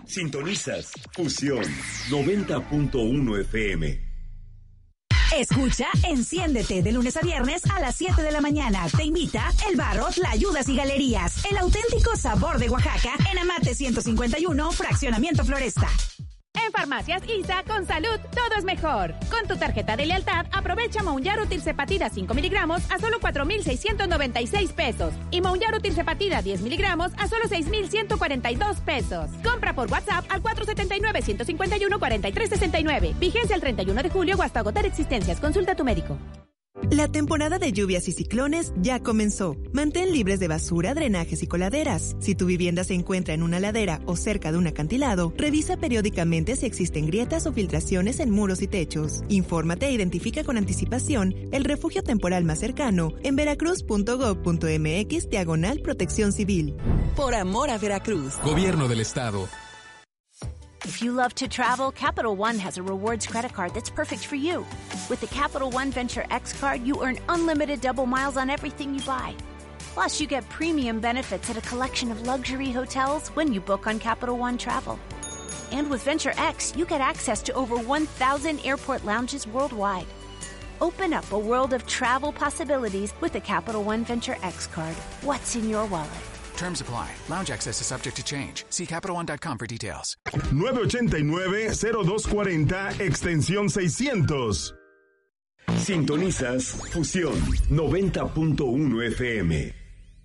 Sintonizas Fusión 90.1 FM. Escucha Enciéndete de lunes a viernes a las 7 de la mañana. Te invita El Barro, Tlayudas y Galerías. El auténtico sabor de Oaxaca en Amate 151, Fraccionamiento Floresta. En Farmacias ISA, con salud, todo es mejor. Con tu tarjeta de lealtad, aprovecha Mounjaro Tirzepatida 5 miligramos a solo 4,696 pesos. Y Mounjaro Tirzepatida 10 miligramos a solo 6,142 pesos. Compra por WhatsApp al 479-151-4369. Vigencia el 31 de julio o hasta agotar existencias. Consulta a tu médico. La temporada de lluvias y ciclones ya comenzó. Mantén libres de basura, drenajes y coladeras. Si tu vivienda se encuentra en una ladera o cerca de un acantilado, revisa periódicamente si existen grietas o filtraciones en muros y techos. Infórmate e identifica con anticipación el refugio temporal más cercano en veracruz.gov.mx/protección civil. Por amor a Veracruz. Gobierno del Estado. If you love to travel, Capital One has a rewards credit card that's perfect for you. With the Capital One Venture X card, you earn unlimited double miles on everything you buy. Plus, you get premium benefits at a collection of luxury hotels when you book on Capital One Travel. And with Venture X, you get access to over 1,000 airport lounges worldwide. Open up a world of travel possibilities with the Capital One Venture X card. What's in your wallet? Terms apply. Lounge access is subject to change. See CapitalOne.com for details. 989-0240, extensión 600. Sintonizas Fusión 90.1 FM.